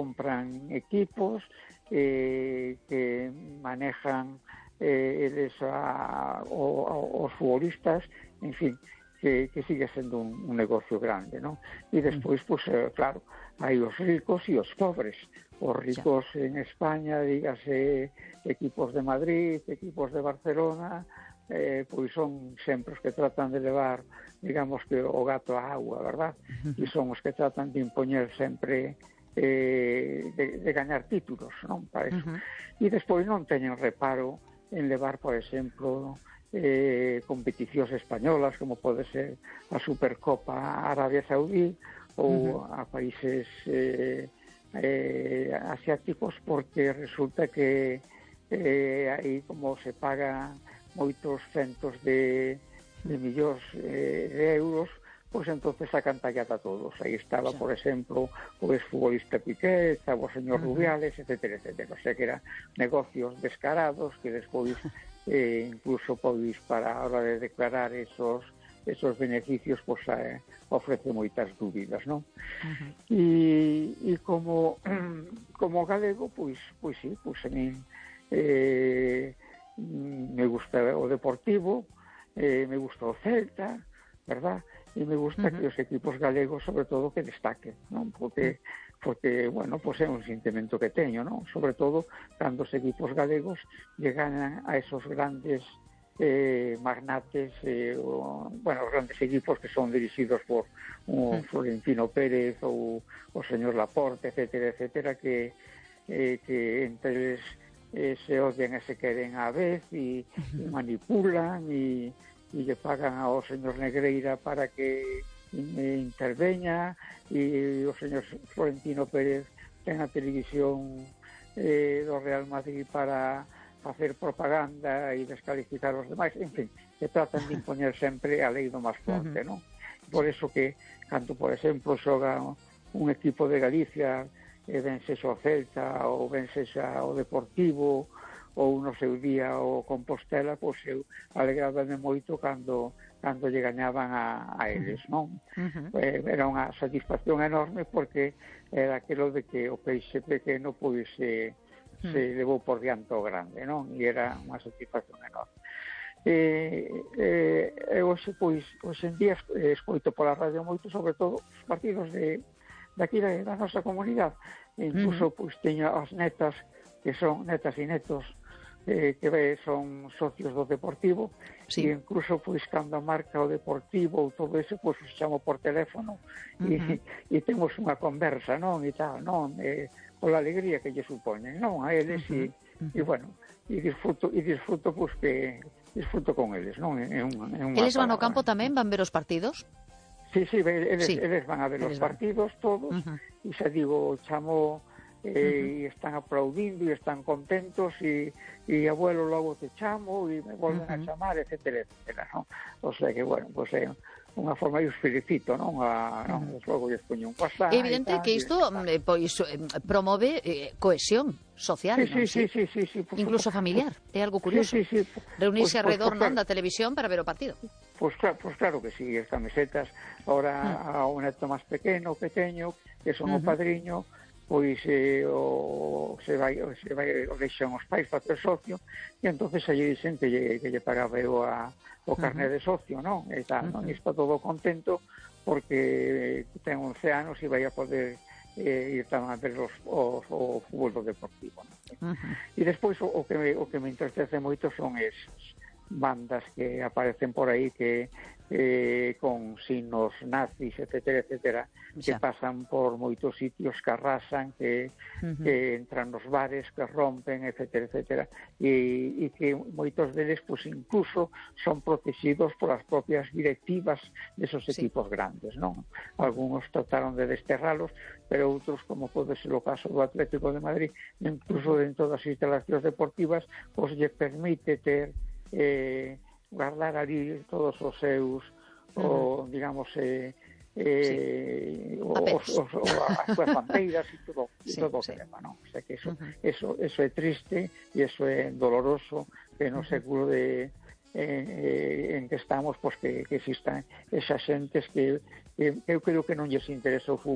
compran equipos, que manejan eles os futbolistas, en fin, que sigue sendo un negocio grande, non? E despois, pois, claro, hai os ricos e os pobres. Os ricos en España, dígase equipos de Madrid, equipos de Barcelona, pois son sempre os que tratan de levar, digamos que o gato á agua, verdad? E son os que tratan de impoñer sempre de gañar títulos, non? Para eso. E despois non teñen reparo en levar, por exemplo, competicións españolas, como pode ser a Supercopa a Arabia Saudí ou a países asiáticos, porque resulta que aí como se pagan moitos centos de millóns de euros, pois entonces sacan tallada a todos. Aí estaba, por exemplo, o exfutbolista Piqué, estaba o señor Rubiales, etcétera, etcétera. O sea, que eran negocios descarados que despois incluso pois para a hora de declarar esos beneficios, pois ofrece moitas dúbidas, non? E como galego, pois sí, pois a min me gusta o Deportivo, me gusta o Celta, verdad? E me gusta que os equipos galegos, sobre todo, que destaquen, non? Porque, bueno, pues é un sentimento que teño, non? Sobre todo, cando os equipos galegos llegan a esos grandes magnates, bueno, os grandes equipos que son dirixidos por Florentino Pérez ou o señor Laporte, etcétera, etcétera, que entre eles se odian e se queren á vez e manipulan e lle pagan ao señor Negreira para que interveña, e o señor Florentino Pérez ten a televisión do Real Madrid para facer propaganda e descalificar os demais. En fin, se tratan de impoñer sempre a lei do máis forte, non? Por eso que, cando, por exemplo, xoga un equipo de Galicia, vence o Celta ou vence o Deportivo, ou no seu día o Compostela, pois eu alegrádame moito cando lle gañaban a eles, non? Era unha satisfacción enorme, porque era aquilo de que o peixe pequeno pois se levou por diante o grande, non? E era unha satisfacción enorme. Hoxe en día escoito pola radio moito, sobre todo os partidos daqui da nosa comunidade. Incluso pois teño as netas, que son netas e netos que son socios do Deportivo, e incluso pois cando marca o Deportivo ou todo eso, pois os chamo por teléfono e temos unha conversa, non? E tal, non? Pola alegría que lle supoñen, non? A eles, e bueno, e disfruto pois que disfruto con eles, non? Eles van ao campo tamén, van ver os partidos? Sí, eles van a ver os partidos todos, e xa digo, chamo e están aplaudindo e están contentos, e abuelo, logo te chamo, e me volven a chamar, etcétera, etcétera, non? O sea que, bueno, pois é unha forma, eu os felicito, non? Logo lles poño un WhatsApp. É evidente que isto promove cohesión social, non? Sí. Incluso familiar, é algo curioso. Reunirse arredor, non, da televisión para ver o partido. Pois claro que sí, as camisetas, ahora ao neto máis pequeno que teño, que son o padriño, pois o deixan os pais para ter socio, e entonces aí dicen que lle pagaba eu o carné de socio, non? E tal, non? E está todo contento porque ten 11 anos e vai a poder ir tamén a ver o fútbol do Deportivo, non? E despois o que me entristece moito son esas bandas que aparecen por aí que con signos nazis, etcétera, etcétera, que pasan por moitos sitios, que arrasan, que entran nos bares, que rompen, etcétera, etcétera, e que moitos deles, pues, incluso son protegidos polas propias directivas desos equipos grandes, non? Algúns trataron de desterralos, pero outros, como pode ser o caso do Atlético de Madrid, incluso dentro das instalacións deportivas, pues lle permite ter guardar ali todos os seus digamos as súas bandeiras e todo o tema, non? O sea que eso é triste e eso é doloroso, que no século en que estamos, pues que existan esas xentes que eu creo que non lles interesa o fútbol